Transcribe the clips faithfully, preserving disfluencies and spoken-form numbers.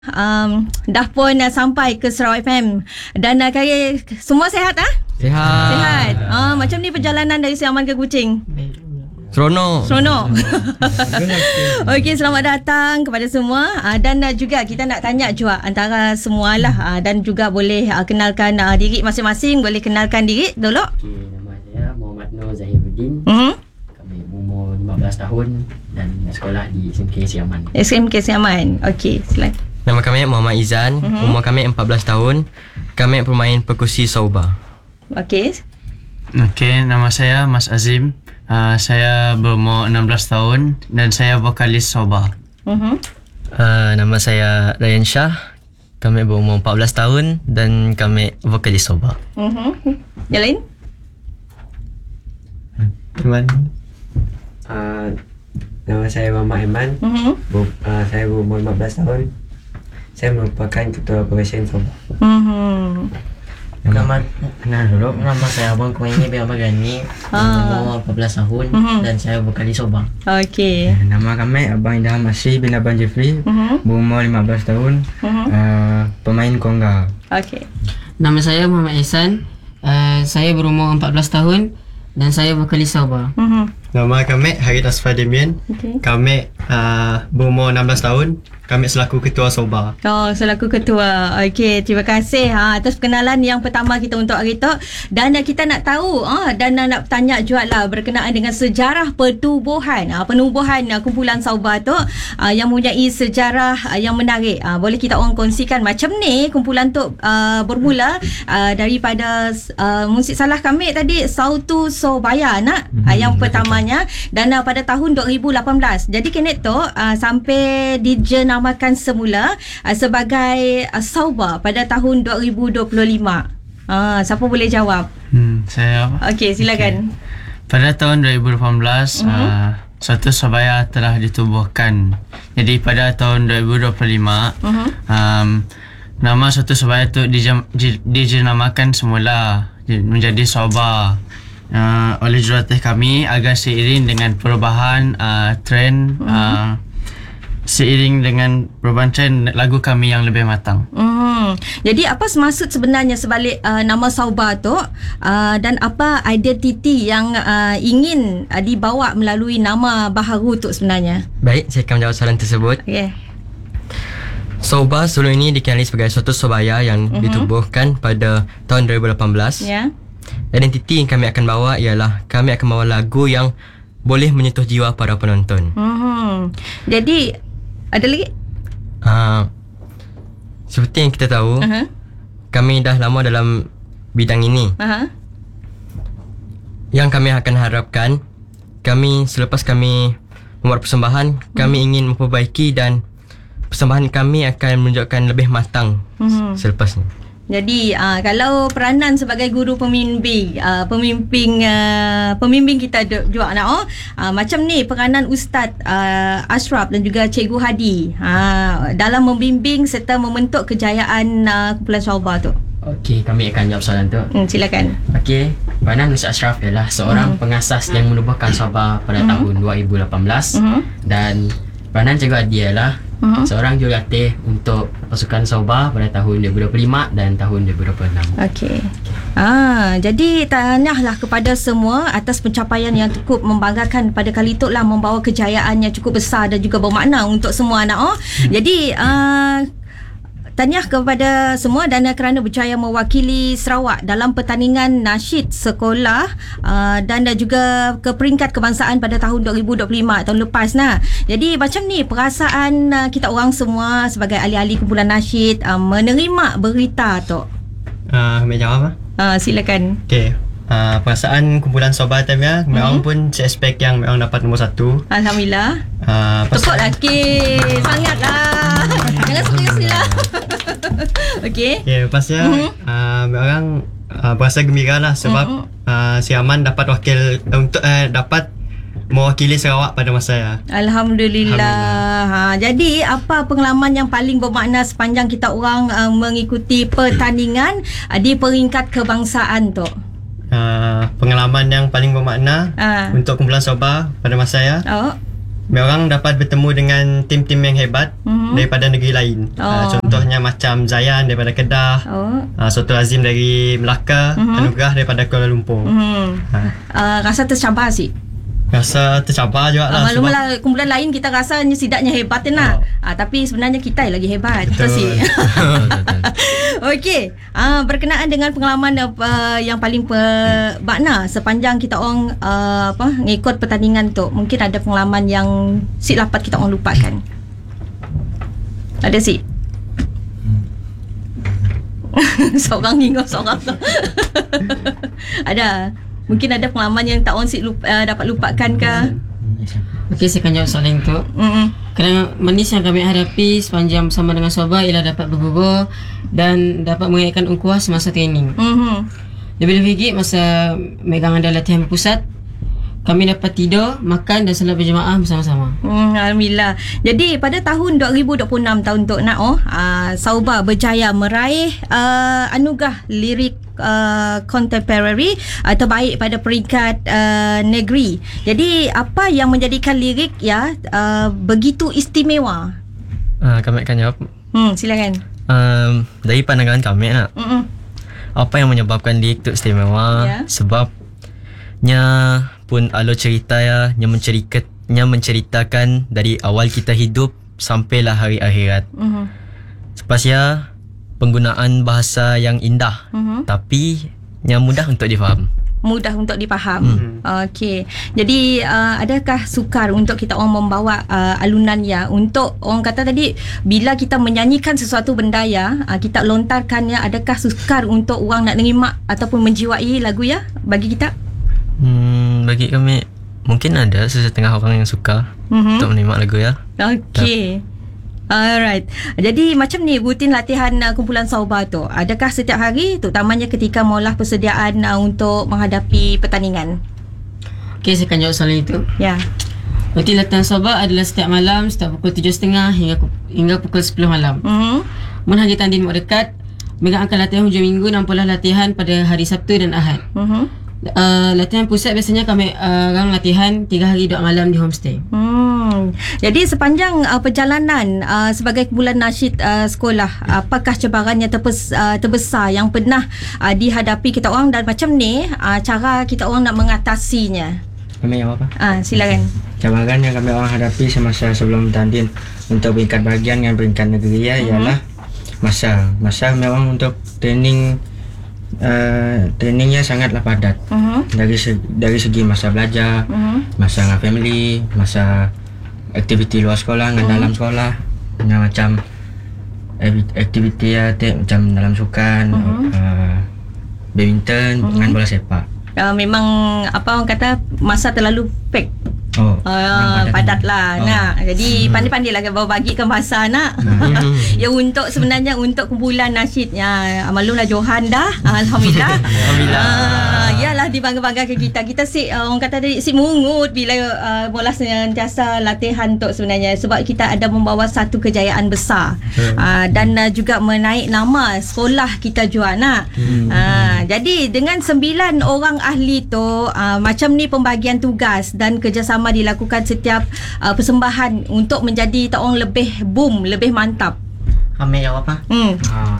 Um, dah pun uh, sampai ke Sarawak F M dan uh, kaya, semua sehat ah? Sihat. Sihat. Ah, macam ni perjalanan dari Siaman ke Kuching. Seronok. Seronok. Okey, selamat datang kepada semua uh, dan uh, juga kita nak tanya juga antara semualah uh, dan juga boleh uh, kenalkan uh, diri masing-masing, boleh kenalkan diri dulu. Okay, nama saya Muhammad Nur Zahiruddin. Mhm. Kami berumur lima belas tahun dan sekolah di S M K Siaman. S M K Siaman. Okey, silakan. Nama kami Muhammad Izan. Mhm. Umur kami empat belas tahun. Kami pemain perkusi Sauba. Okey. Okey, nama saya Mas Azim. Uh, saya berumur enam belas tahun dan saya vokalis Sauba. Mhm. Uh, nama saya Ryan Shah. Kami berumur empat belas tahun dan kami vokalis Sauba. Mhm. Yang lain? Iman. Uh, nama saya Muhammad Iman. Mhm. Ber- uh, saya berumur lima belas tahun. Saya merupakan ketua operasi Sauba. Mhm. Nama kenal dulu, nama saya Abang Kuaini bin Abang Gani. Ah. Umur empat belas tahun Mhm. dan saya vokalis Sauba. Okey. Nama kami Abang Indah Masri bin Abang Jeffrey. Mhm. Berumur lima belas tahun. Mhm. Uh, pemain Kongga. Okey. Nama saya Muhammad Ihsan. Uh, saya berumur empat belas tahun dan saya vokalis Sauba. Mhm. Nama kami Harid Asfar Demian. Okey. Kami uh, berumur enam belas tahun. Kami selaku ketua Sauba. Oh, selaku ketua. Okey, terima kasih ha, atas perkenalan yang pertama kita untuk hari tu. Dan uh, kita nak tahu ha, dan uh, nak tanya juga lah berkenaan dengan sejarah pertubuhan, ha, penubuhan uh, kumpulan Sauba tu uh, yang mempunyai sejarah uh, yang menarik. Uh, boleh kita orang kongsikan macam ni kumpulan tu uh, bermula uh, daripada uh, musik salah kami tadi Sautu Sobaya nak uh, yang pertamanya dan uh, pada tahun dua ribu lapan belas. Jadi kenet tu uh, sampai dijenamakan makan semula uh, sebagai uh, Sauba pada tahun dua ribu dua puluh lima. Ah, siapa boleh jawab? Hmm, saya apa? Okey, silakan. Okay. Pada tahun dua ribu lapan belas, Mhm. uh, Sautu Sobaya telah ditubuhkan. Jadi pada tahun dua ribu dua puluh lima, Mhm. um, nama Sautu Sobaya itu dijem, di, dijenamakan semula menjadi Sauba. Uh, oleh jurulatih kami agar seiring dengan perubahan uh, trend, uh, seiring dengan perubahan trend lagu kami yang lebih matang. Hmm. Jadi apa maksud sebenarnya sebalik uh, nama Sauba tu uh, dan apa identiti yang uh, ingin uh, dibawa melalui nama baharu tu sebenarnya? Baik, saya akan menjawab soalan tersebut. Okey. Sauba sebelum ini dikenali sebagai Sautu Sobaya yang Mhm. ditubuhkan pada tahun dua ribu lapan belas. Ya. Identiti yang kami akan bawa ialah kami akan bawa lagu yang boleh menyentuh jiwa para penonton. Hmm. Jadi ada lagi? Uh, seperti yang kita tahu, Aha. kami dah lama dalam bidang ini. Aha. Yang kami akan harapkan, kami selepas kami membuat persembahan, kami ingin memperbaiki dan persembahan kami akan menunjukkan lebih matang Mhm. selepasnya. Jadi uh, kalau peranan sebagai guru pembimbing uh, pemimpin uh, pembimbing kita de- juga nak oh uh, macam ni peranan Ustaz uh, Ashraf dan juga Cikgu Hadi uh, dalam membimbing serta membentuk kejayaan uh, kumpulan Sauba tu. Okey, kami akan jawab soalan tu. Hmm, silakan. Okey, peranan Ustaz Ashraf ialah seorang pengasas yang menubuhkan Sauba pada tahun dua ribu lapan belas Mhm. dan peranan Cikgu Hadi ialah Mhm. seorang jurulatih untuk pasukan Sauba pada tahun dua ribu dua puluh lima dan tahun dua ribu dua puluh enam. Okey. Ah, jadi tanyalah kepada semua atas pencapaian yang cukup membanggakan pada kali itu lah membawa kejayaan yang cukup besar dan juga bermakna untuk semua anak oh. Jadi ah tanya kepada semua dan kerana berjaya mewakili Sarawak dalam pertandingan nasyid sekolah uh, dan juga ke peringkat kebangsaan pada tahun dua ribu dua puluh lima tahun lepas nah. Jadi macam ni perasaan uh, kita orang semua sebagai ahli-ahli kumpulan nasyid uh, menerima berita tu. Uh, kami jawab. Uh, silakan. Okay. Uh, perasaan kumpulan Sauba time ya, mm-hmm. memang pun saya expect yang memang dapat nombor satu. Alhamdulillah. Uh, Tepuk lagi. Sangatlah. Jangan sekali lah. Okey. Okay, pasnya Mhm. uh, orang uh, berasa gembira lah sebab Mhm. uh, Siaman dapat wakil uh, untuk uh, dapat mewakili Sarawak pada masa ya. Alhamdulillah. Alhamdulillah. Ha, jadi apa pengalaman yang paling bermakna sepanjang kita orang uh, mengikuti pertandingan uh, di peringkat kebangsaan tu? Uh, pengalaman yang paling bermakna Ah. untuk kumpulan Sauba pada masa ya. Oh. Mereka dapat bertemu dengan tim-tim yang hebat Mhm. daripada negeri lain. Oh. Uh, contohnya macam Zayan daripada Kedah, Oh. uh, Soto Azim dari Melaka, Mhm. Anugerah daripada Kuala Lumpur. Hmm. Ha. Uh, rasa tercabar sih. Rasa tercabar juga Uh, lah. Maklumlah kumpulan lain kita rasanya sidaknya hebat nak. Oh. Uh, tapi sebenarnya kita yang lagi hebat. Betul. Tersi. Okey, uh, berkenaan dengan pengalaman uh, yang paling bermakna sepanjang kita orang uh, apa ngikut pertandingan tu, mungkin ada pengalaman yang si dapat kita orang lupakan. Ada si? Seorang hingga seorang. Ada. Mungkin ada pengalaman yang tak orang si lupa, uh, dapat lupakan ke? Okey, saya akan jawab soalan itu. Mm-mm. Kenangan manis yang kami hadapi sepanjang bersama dengan Soba ialah dapat bergurau dan dapat mengaitkan ungkuah semasa training. Mhm. Lebih-lebih lagi masa megang ada latihan berpusat, kami dapat tidur, makan dan solat berjemaah bersama-sama. Hmm, Alhamdulillah. Jadi pada tahun dua ribu dua puluh enam tahun Tok Nao, uh, Sauba berjaya meraih uh, anugerah lirik uh, contemporary uh, terbaik pada peringkat uh, negeri. Jadi apa yang menjadikan lirik ya uh, begitu istimewa? Uh, kami akan jawab. Hmm, silakan. Um, dari pandangan kami nak, Mm-mm. apa yang menyebabkan lirik tu istimewa? Ya. Sebabnya pun alur cerita ya, yang menceritakan, yang menceritakan dari awal kita hidup sampailah hari akhirat. Mhm. Lepas ya, penggunaan bahasa yang indah, Mhm. tapi yang mudah untuk difaham. Mudah untuk dipaham. Hmm. Okey. Jadi uh, adakah sukar untuk kita orang membawa uh, alunan ya, untuk orang kata tadi bila kita menyanyikan sesuatu benda ya, uh, kita lontarkannya, adakah sukar untuk orang nak nerima ataupun menjiwai lagu ya bagi kita? Hmm, bagi kami mungkin ada sesetengah orang yang suka Mhm. untuk menerima lagu ya. Okey. Alright. Jadi macam ni rutin latihan uh, kumpulan Sauba tu. Adakah setiap hari terutamanya ketika maulah persediaan uh, untuk menghadapi pertandingan? Okey, saya akan jawab soalan itu. Ya. Rutin latihan Soba adalah setiap malam setiap pukul tujuh tiga puluh hingga hingga pukul sepuluh malam. Mhm. Mun hari tanding mak dekat, mereka akan latihan hujung minggu dan pula latihan pada hari Sabtu dan Ahad. Mhm. Uh, latihan pusat biasanya kami uh, orang latihan tiga hari dua malam di homestay. Hmm. Jadi sepanjang uh, perjalanan uh, sebagai kumpulan nasyid uh, sekolah, apakah cabaran yang terbes, uh, terbesar yang pernah uh, dihadapi kita orang, dan macam ni uh, cara kita orang nak mengatasinya? Kami jawab apa? Ah, silakan. Cabaran yang kami orang hadapi semasa sebelum bertanding untuk peringkat bahagian dengan peringkat negeri ya, ialah masa. Masa memang untuk training uh, trainingnya sangatlah padat. Uh-huh. Dari segi, dari segi masa belajar, Uh-huh. masa dengan family, masa aktiviti luar sekolah dengan dalam sekolah, dengan macam akti- aktiviti ya, te- macam dalam sukan, uh, badminton dengan bola sepak. Uh, memang apa orang kata masa terlalu pack. Oh, Uh, memang padat lah Oh. nak. Jadi pandai-pandai lah bawa bagikan masa nak. Ya, untuk sebenarnya untuk kumpulan nasyid ya, maklumlah Johan dah. Alhamdulillah. Alhamdulillah. Uh, yalah dibangga-banggakan kita. Kita si uh, orang kata tadi si mungut bila uh, bola sentiasa latihan untuk sebenarnya, sebab kita ada membawa satu kejayaan besar. Uh, dan uh, juga menaik nama sekolah kita juga nak. Uh, jadi dengan sembilan orang ahli tu, uh, macam ni pembagian tugas dan kerjasama dilakukan setiap uh, persembahan untuk menjadi tak orang lebih boom, lebih mantap. Kami jawab apa? Hmm. Ha.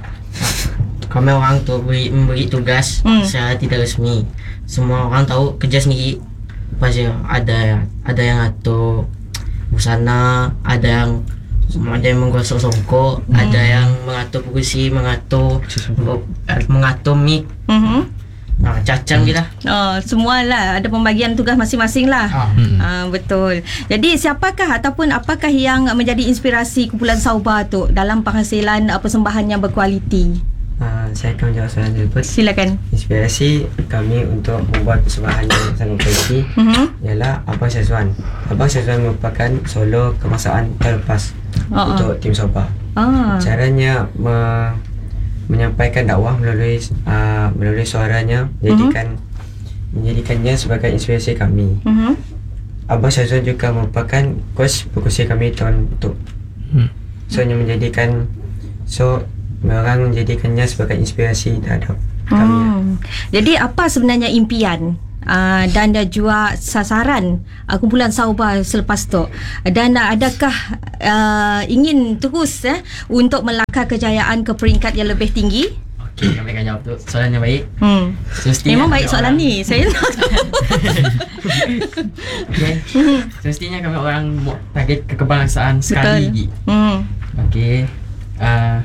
Kami orang tu beri, memberi tugas Hmm. secara tidak resmi. Semua orang tahu kerja sendiri. Pasal ada ada yang atur busana, ada yang ada yang menggosok songkok, Hmm. ada yang mengatur kursi, mengatur mengatur mic. Mhm. Ha, cacang je lah. Oh, semualah ada pembagian tugas masing-masing lah. Ha. Ah, betul. Jadi siapakah ataupun apakah yang menjadi inspirasi kumpulan Sauba tu dalam penghasilan uh, persembahan yang berkualiti? Uh, saya akan menjawab soalan tersebut. Silakan. Inspirasi kami untuk membuat persembahan yang sangat kualiti Mhm. ialah Abang Syazwan. Abang Syazwan merupakan solo kebangsaan terlepas Oh, untuk tim Sabah. Ah. Caranya me, menyampaikan dakwah melalui uh, melalui suaranya, menjadikan menjadikannya sebagai inspirasi kami. Mhm. Abang Syazwan juga merupakan coach perkusi kami tahun itu. Hmm. So yang menjadikan so orang menjadikannya sebagai inspirasi terhadap kami. Hmm. Jadi apa sebenarnya impian uh, dan uh, juga sasaran uh, kumpulan Sauba selepas tu, dan uh, adakah uh, ingin terus eh, untuk melangkah kejayaan ke peringkat yang lebih tinggi? Okey, kami akan jawab tu. Soalan yang baik. Hmm. Semestinya Memang baik soalan orang, ni. Saya nak okay. Semestinya kami orang mau target kekebangsaan sekali lagi. Hmm. Okey. Uh,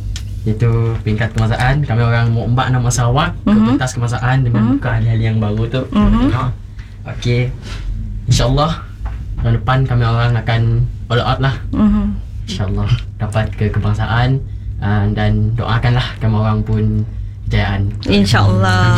itu peringkat kebangsaan. Kami orang mau embak nama Sarawak ke Mhm. pentas kebangsaan dengan Mhm. buka hal-hal yang baru tu. Mhm. Ha. Okey. InsyaAllah tahun depan kami orang akan all out lah. Mhm. InsyaAllah dapat ke kebangsaan, uh, dan doakanlah kami orang pun kejayaan. InsyaAllah.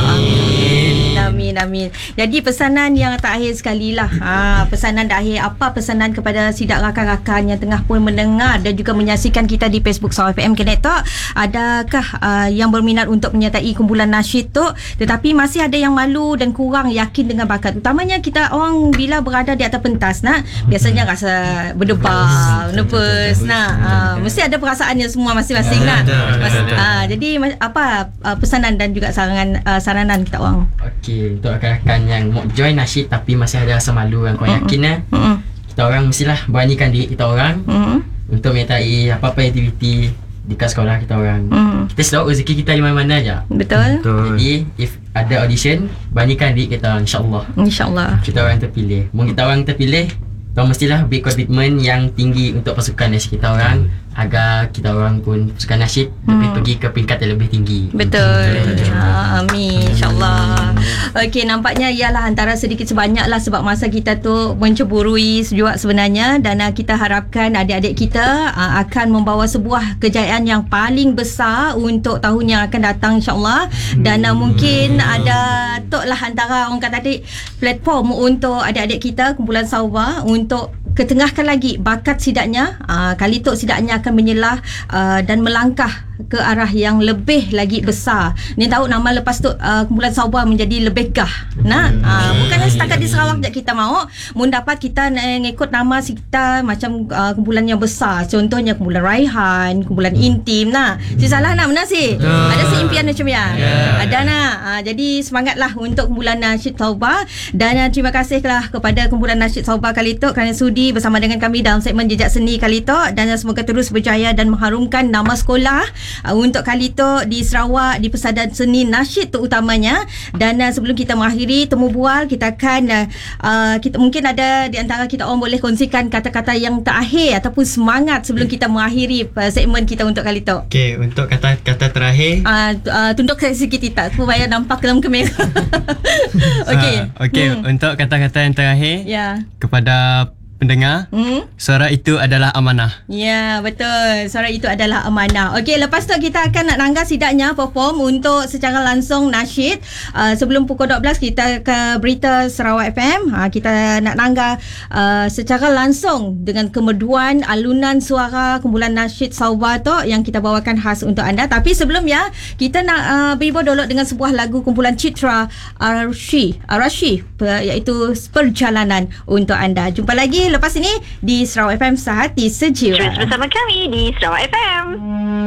Amin. Amin, amin. Jadi pesanan yang terakhir sekali lah. Ha, pesanan terakhir, apa pesanan kepada sidak rakan-rakan yang tengah pun mendengar dan juga menyaksikan kita di Facebook Sarawak F M Connect Talk? Adakah uh, yang berminat untuk menyertai kumpulan nasyid tu tetapi masih ada yang malu dan kurang yakin dengan bakat? Utamanya kita orang bila berada di atas pentas nak, biasanya rasa berdebar, nervous nak. Ha, mesti ada perasaannya semua masing-masing nak. Mas, ha, jadi apa uh, pesanan dan juga sarangan uh, saranan kita orang? Okey, untuk rakan-rakan yang mau join nasyid tapi masih ada rasa malu yang kau yakin eh, Mm-mm. kita orang mestilah beranikan diri kita orang Mm-mm. untuk menyertai apa-apa aktiviti di kelas sekolah kita orang. Mm. Kita selalu rezeki kita di mana-mana aja. Betul? Jadi if ada audition, beranikan diri kita orang, insyaAllah. InsyaAllah. Kita orang terpilih. Mungkin kita orang terpilih, kita mestilah beri komitmen yang tinggi untuk pasukan nasyid kita orang agar kita orang pun pasukan nasyid lebih pergi ke peringkat yang lebih tinggi. Betul. Ha, amin, insyaAllah. Okey, nampaknya ialah antara sedikit sebanyak lah sebab masa kita tu menceburui juga sebenarnya, dan uh, kita harapkan adik-adik kita uh, akan membawa sebuah kejayaan yang paling besar untuk tahun yang akan datang, insyaAllah. Dan uh, mungkin ada tok lah antara orang kata tadi platform untuk adik-adik kita kumpulan Sauba untuk ketengahkan lagi bakat sidaknya. uh, Kali tok sidaknya akan menyelah uh, dan melangkah ke arah yang lebih lagi besar. Ni tahu nama lepas tu uh, kumpulan Sauba menjadi lebih gah. Nah, uh, bukannya setakat di Sarawak je kita mau, mun dapat kita uh, ngikut nama kita macam uh, kumpulan yang besar. Contohnya kumpulan Raihan, kumpulan Intim. Nah, si salah nak mana sih? Ada seimpian macam ya. Yeah. Ada nak. Uh, jadi semangatlah untuk kumpulan nasyid Sauba, dan uh, terima kasihlah kepada kumpulan nasyid Sauba kali tu kerana sudi bersama dengan kami dalam segmen Jejak Seni kali tu, dan uh, semoga terus berjaya dan mengharumkan nama sekolah uh, untuk kali tu di Sarawak di Persada Seni Nasyid terutamanya. Dan uh, sebelum kita mengakhiri temu bual, kita akan uh, uh, kita mungkin ada di antara kita orang boleh kongsikan kata-kata yang terakhir ataupun semangat sebelum kita mengakhiri uh, segmen kita untuk kali tu. Okey, untuk kata-kata terakhir, Uh, uh, tunduk saya sikit kita supaya nampak dalam kamera. Okey. uh, okey, Hmm. untuk kata-kata yang terakhir Ya. kepada pendengar, Hmm. suara itu adalah amanah. Ya, betul. Suara itu adalah amanah. Okey, lepas tu kita akan nak langgar sidaknya perform untuk secara langsung nasyid. Uh, sebelum pukul dua belas kita ke berita Sarawak F M. Uh, kita nak langgar uh, secara langsung dengan kemerduan alunan suara kumpulan nasyid Sauba tu yang kita bawakan khas untuk anda. Tapi sebelum ya, kita nak uh, beribu dulu dengan sebuah lagu kumpulan Citra Arashi, Arashi iaitu Perjalanan untuk anda. Jumpa lagi lepas ini di Sarawak F M Sehati Sejiwa. Terus bersama kami di Sarawak F M.